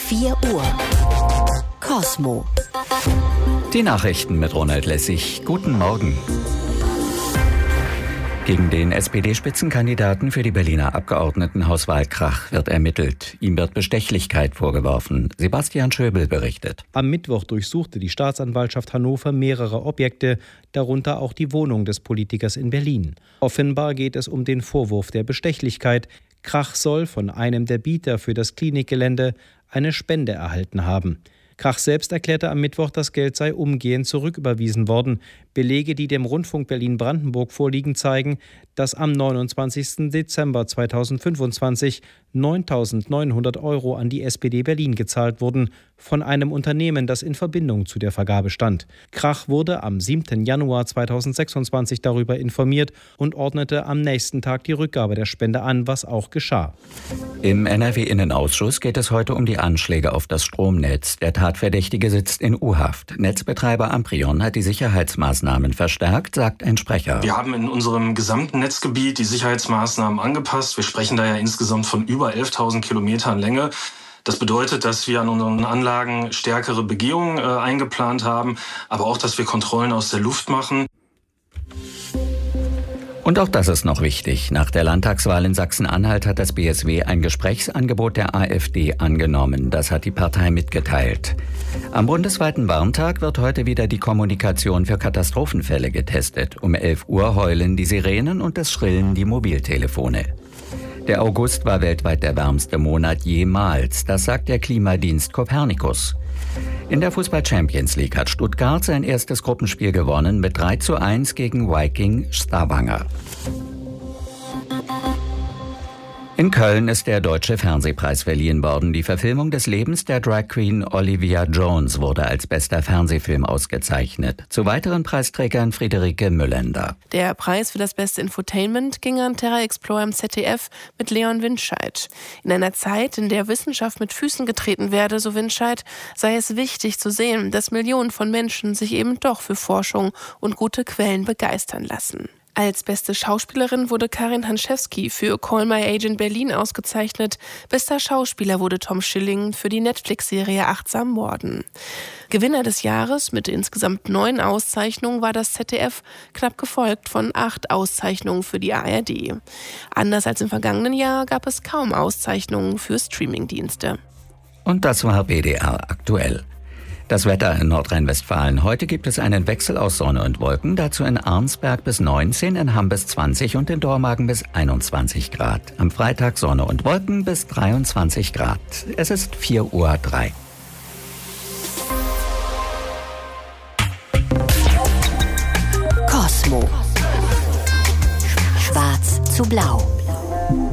4 Uhr. Kosmo. Die Nachrichten mit Ronald Lessig. Guten Morgen. Gegen den SPD-Spitzenkandidaten für die Berliner Abgeordnetenhauswahl Krach wird ermittelt. Ihm wird Bestechlichkeit vorgeworfen. Sebastian Schöbel berichtet. Am Mittwoch durchsuchte die Staatsanwaltschaft Hannover mehrere Objekte, darunter auch die Wohnung des Politikers in Berlin. Offenbar geht es um den Vorwurf der Bestechlichkeit. Krach soll von einem der Bieter für das Klinikgelände eine Spende erhalten haben. Krach selbst erklärte am Mittwoch, das Geld sei umgehend zurücküberwiesen worden. Belege, die dem Rundfunk Berlin-Brandenburg vorliegen, zeigen, dass am 29. Dezember 2025 9.900 € an die SPD Berlin gezahlt wurden, von einem Unternehmen, das in Verbindung zu der Vergabe stand. Krach wurde am 7. Januar 2026 darüber informiert und ordnete am nächsten Tag die Rückgabe der Spende an, was auch geschah. Im NRW-Innenausschuss geht es heute um die Anschläge auf das Stromnetz. Der Tatverdächtige sitzt in U-Haft. Netzbetreiber Amprion hat die Sicherheitsmaßnahmen verstärkt, sagt ein Sprecher. Wir haben in unserem gesamten Netzgebiet die Sicherheitsmaßnahmen angepasst. Wir sprechen da ja insgesamt von über 11.000 Kilometern Länge. Das bedeutet, dass wir an unseren Anlagen stärkere Begehungen eingeplant haben, aber auch, dass wir Kontrollen aus der Luft machen. Und auch das ist noch wichtig. Nach der Landtagswahl in Sachsen-Anhalt hat das BSW ein Gesprächsangebot der AfD angenommen. Das hat die Partei mitgeteilt. Am bundesweiten Warntag wird heute wieder die Kommunikation für Katastrophenfälle getestet. Um 11 Uhr heulen die Sirenen und es schrillen die Mobiltelefone. Der August war weltweit der wärmste Monat jemals. Das sagt der Klimadienst Copernicus. In der Fußball-Champions League hat Stuttgart sein erstes Gruppenspiel gewonnen mit 3:1 gegen Viking Stavanger. In Köln ist der Deutsche Fernsehpreis verliehen worden. Die Verfilmung des Lebens der Drag Queen Olivia Jones wurde als bester Fernsehfilm ausgezeichnet. Zu weiteren Preisträgern Friederike Müllender. Der Preis für das beste Infotainment ging an Terra Explorer im ZDF mit Leon Winscheid. In einer Zeit, in der Wissenschaft mit Füßen getreten werde, so Winscheid, sei es wichtig zu sehen, dass Millionen von Menschen sich eben doch für Forschung und gute Quellen begeistern lassen. Als beste Schauspielerin wurde Karin Hanschewski für Call My Agent Berlin ausgezeichnet. Bester Schauspieler wurde Tom Schilling für die Netflix-Serie Achtsam Morden. Gewinner des Jahres mit insgesamt 9 Auszeichnungen war das ZDF, knapp gefolgt von 8 Auszeichnungen für die ARD. Anders als im vergangenen Jahr gab es kaum Auszeichnungen für Streamingdienste. Und das war WDR aktuell. Das Wetter in Nordrhein-Westfalen. Heute gibt es einen Wechsel aus Sonne und Wolken. Dazu in Arnsberg bis 19, in Hamm bis 20 und in Dormagen bis 21 Grad. Am Freitag Sonne und Wolken bis 23 Grad. Es ist 4:03 Uhr. Kosmo. Schwarz zu blau.